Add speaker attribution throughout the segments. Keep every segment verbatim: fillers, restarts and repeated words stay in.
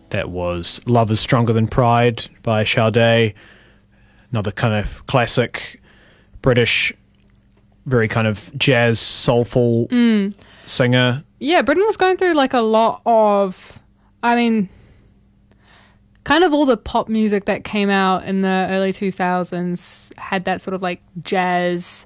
Speaker 1: that was Love is Stronger Than Pride by Sade, another kind of classic British, very kind of jazz, soulful
Speaker 2: mm.
Speaker 1: singer.
Speaker 2: Yeah, Britain was going through like a lot of, I mean, kind of all the pop music that came out in the early two thousands had that sort of like jazz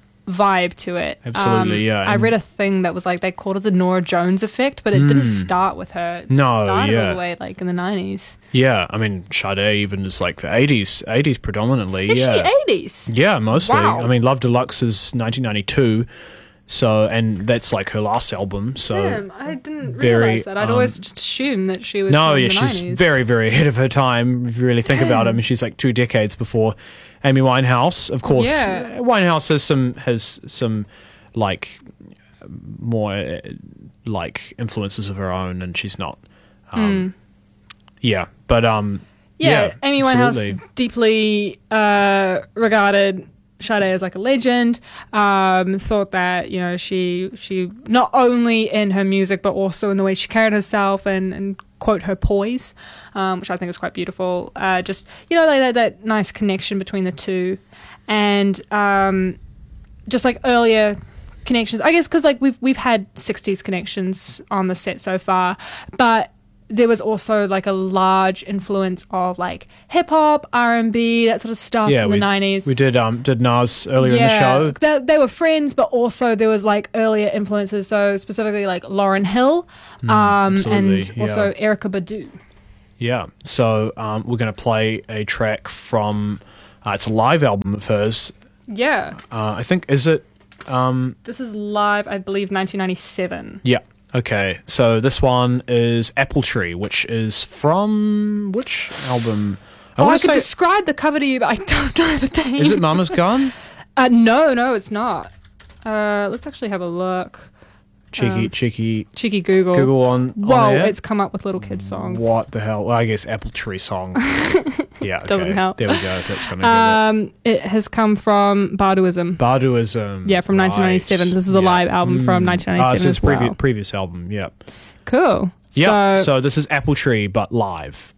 Speaker 2: vibe to it.
Speaker 1: Absolutely,
Speaker 2: um,
Speaker 1: yeah.
Speaker 2: I read a thing that was like, they called it the Nora Jones effect, but it
Speaker 1: mm.
Speaker 2: didn't start with her. It
Speaker 1: no,
Speaker 2: started
Speaker 1: yeah.
Speaker 2: all the way like in the nineties.
Speaker 1: Yeah, I mean, Sade even is like the eighties, eighties predominantly.
Speaker 2: Is
Speaker 1: yeah.
Speaker 2: she eighties?
Speaker 1: Yeah, mostly.
Speaker 2: Wow.
Speaker 1: I mean, Love Deluxe is nineteen ninety-two, so, and that's like her last album, so...
Speaker 2: Damn, I didn't
Speaker 1: very,
Speaker 2: realise that. I'd
Speaker 1: um,
Speaker 2: always just assumed that she was
Speaker 1: No,
Speaker 2: from
Speaker 1: yeah,
Speaker 2: the
Speaker 1: she's
Speaker 2: nineties.
Speaker 1: very, very ahead of her time, if you really think about it. I mean, she's like two decades before Amy Winehouse. Of course,
Speaker 2: Yeah.
Speaker 1: Winehouse has some, has some, like, more, uh, like, influences of her own, and she's not... Um,
Speaker 2: mm.
Speaker 1: Yeah, but... um,
Speaker 2: Yeah,
Speaker 1: yeah
Speaker 2: Amy
Speaker 1: absolutely.
Speaker 2: Winehouse deeply uh, regarded Sade as like a legend. Um, thought that, you know, she she not only in her music but also in the way she carried herself and, and quote her poise, um, which I think is quite beautiful. Uh, just, you know, like that, that nice connection between the two, and um, just like earlier connections. I guess because like we've we've had sixties connections on the set so far, but there was also like a large influence of like hip hop, R and B, that sort of stuff
Speaker 1: Yeah,
Speaker 2: in
Speaker 1: we,
Speaker 2: the nineties.
Speaker 1: we did um did Nas earlier in the show.
Speaker 2: They, they were friends, but also there was like earlier influences. So specifically like Lauryn Hill,
Speaker 1: Mm,
Speaker 2: um,
Speaker 1: absolutely,
Speaker 2: and also
Speaker 1: yeah.
Speaker 2: Erykah Badu.
Speaker 1: Yeah, so um, we're going to play a track from uh, it's a live album of hers.
Speaker 2: Yeah,
Speaker 1: Uh, I think is it? Um,
Speaker 2: this is live, I believe, nineteen ninety-seven.
Speaker 1: yeah. Okay, so this one is Apple Tree, which is from which album?
Speaker 2: I, oh, I
Speaker 1: wanna
Speaker 2: could
Speaker 1: say,
Speaker 2: describe the cover to you, but I don't know the name.
Speaker 1: is it Mama's Gone?
Speaker 2: Uh, no, no, it's not. Uh, let's actually have a look.
Speaker 1: Cheeky,
Speaker 2: Um,
Speaker 1: cheeky.
Speaker 2: Cheeky Google.
Speaker 1: Google on.
Speaker 2: Whoa,
Speaker 1: on air?
Speaker 2: it's come up with little kids songs.
Speaker 1: What the hell? Well, I guess Apple Tree song. Yeah, okay.
Speaker 2: Doesn't help.
Speaker 1: There we go. That's gonna
Speaker 2: Um, it has come from Barduism.
Speaker 1: Barduism.
Speaker 2: Yeah, from nineteen ninety-seven.
Speaker 1: Right.
Speaker 2: This is the
Speaker 1: Yeah.
Speaker 2: live album from
Speaker 1: Mm.
Speaker 2: nineteen
Speaker 1: Ah,
Speaker 2: ninety-seven
Speaker 1: so
Speaker 2: as
Speaker 1: it's
Speaker 2: well.
Speaker 1: previous, previous album. Yeah.
Speaker 2: Cool.
Speaker 1: Yeah.
Speaker 2: So,
Speaker 1: So this is Apple Tree, but live.